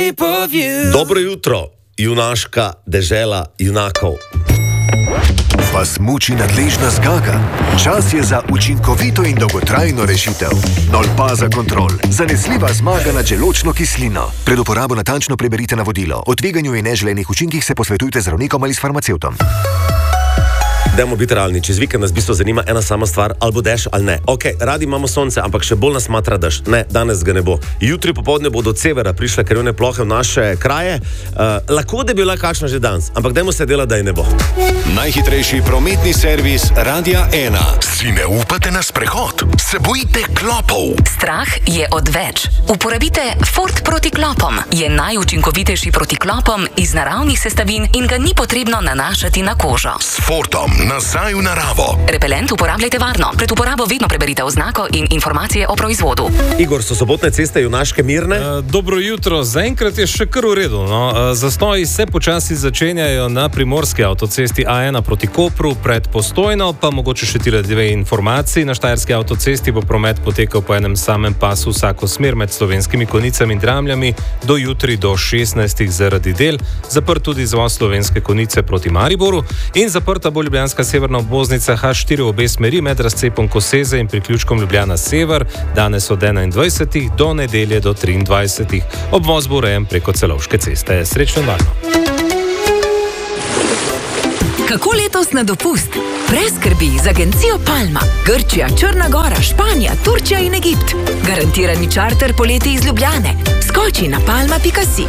shape of you. Dobro jutro, junaška dežela junakov. Vas muči nadležna zgaga? Čas je za učinkovito in dolgotrajno rešitev. Nolpaza Kontrol. Zanesljiva zmaga nad želodčno kislino. Pred uporabo natančno preberite navodilo. O tveganju in neželenih učinkih se posvetujte z zdravnikom ali s farmacevtom. Dajmo biti realni, čez vikend nas v bistvu zanima ena sama stvar, ali bo dež ali ne. Ok, radi imamo sonce, ampak še bolj nas matra dež. Ne, danes ga ne bo. Jutri popoldne bodo od severa prišle krivne plohe v naše kraje. Lahko da bi bila kakšna že danes, ampak dajmo se delati, da je ne bo. Najhitrejši prometni servis Radia 1. Si ne upate na sprehod? Se bojite klopov? Strah je odveč. Uporabite Ford proti klopom. Je najučinkovitejši proti klopom iz naravnih sestavin in ga ni potrebno nanašati na kožo. S Fordom nazaj v naravo. Repelent uporabljajte varno. Pred uporabo vedno preberite oznako in informacije o proizvodu. Igor, so sobotne ceste junaške mirne? Dobro jutro. Zaenkrat je še kar v redu. No. Zastoji se počasi začenjajo na primorski avtocesti A1 proti Kopru, pred Postojno, pa mogoče še tile dve informaciji. Na štajerski avtocesti bo promet potekal po enem samem pasu vsako smer med Slovenskimi Konjicami in Dramljami do jutri do 16. zaradi del. Zaprt tudi izvoz Slovenske Konjice proti Mariboru in zaprta bo ljubljanska severna obvoznica H4 v obe smeri med razcepom Koseze in priključkom Ljubljana Sever, danes od 21. do nedelje do 23. Obvoz bo urejen preko Celovške ceste. Srečno in varno. Kako letos na dopust? Brez skrbi z agencijo Palma. Grčija, Črna Gora, Španija, Turčija in Egipt. Garantirani čarter poleti iz Ljubljane. Skoči na palma.si.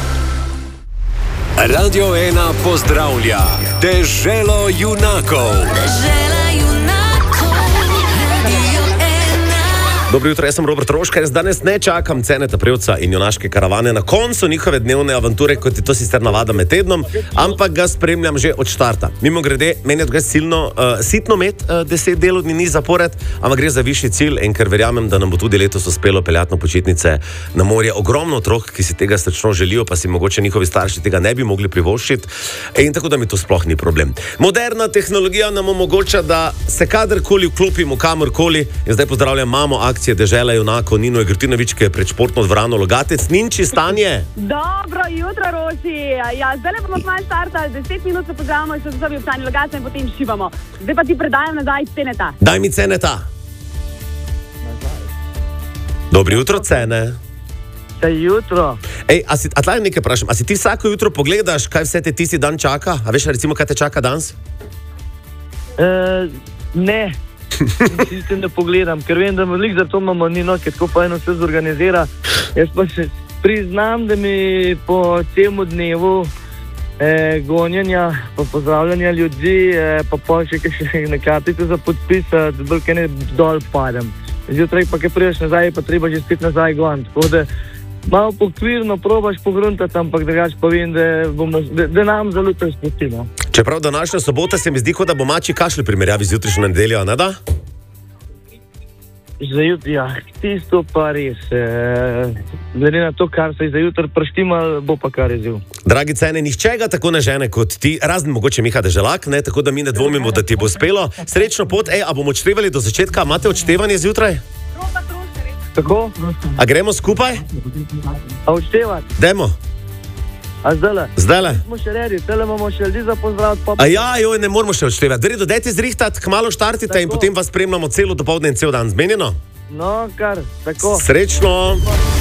Radio 1 pozdravlja Deželo junakov. Dežela junakov, Radio 1. Dobro jutro, jaz sem Robert Roškar, jaz danes ne čakam Ceneta Prevca in junaške karavane na koncu njihove dnevne avanture, kot je to sicer navada med tednom, ampak ga spremljam že od štarta. Mimo grede, meni je tukaj sitno med 10 delovni dni zapored, ampak gre za višji cilj in ker verjamem, da nam bo tudi letos uspelo peljati na počitnice na morje. Ogromno otrok, ki si tega srčno želijo, pa si mogoče njihovi starši tega ne bi mogli privoščiti in tako da mi to sploh ni problem. Moderna tehnologija nam omogoča, da se kadarkoli vklopimo kamorkoli in zdaj pozdravljam mamo akcije Dežela junakov Nino Egrtinovič, ki je pred športno dvorano Logatec. Ninči, stanje? Dobro jutro, Roši. Ja, zdaj le bomo malo startali, 10 minut se pozdravimo in se zovi v stanje Logatca in potem šivamo. Zdaj pa ti predajam nazaj Ceneta. Daj mi Ceneta. Dobro jutro, Cene. Jutro. Ej, a tlaj nekaj vprašam, a si ti vsako jutro pogledaš, kaj vse te tisti dan čaka? A veš, recimo, kaj te čaka danes? Ne. Čisto ne pogledam, ker vem, da veliko za to imamo ni ker tako pa eno vse zorganizira. Jaz pa se priznam, da mi po tem dnevu gonjenja, pa pozdravljanja ljudi, pa še kakšne kartice za podpis, bolj kaj ne dol padem. Zjutraj pa, kaj priješ nazaj, pa treba že spet nazaj gon. Tako da malo pokvirno probaš pogruntati, ampak drugače pa vem, da nam zelo to spustimo. Čeprav današnja sobota se mi zdi, kot da bo mači kašlj primerjavi z jutrišnjo nedeljo, ne da? Za jutri, ja, tisto pa res. Glede na to, kar se je za jutri prštimal, bo pa kar izziv. Dragi Cene, nihče ga tako ne žene kot ti, razen mogoče Miha Deželak, ne, tako da mi ne dvomimo, da ti bo uspelo. Srečno pot, a bomo odštevali do začetka? Imate odštevanje zjutraj? Tako? A gremo skupaj? A odštevati? Dajmo. A zdajle? Zdajle. Smo še redi, zdajle imamo še ljudi za pozdraviti. A ja, joj, ne moramo še odštevati. Vredo, dajte zrihtati, kmalo štartite tako. In potem vas spremljamo celo dopoldne in cel dan. Zmenjeno? No, kar, tako. Srečno.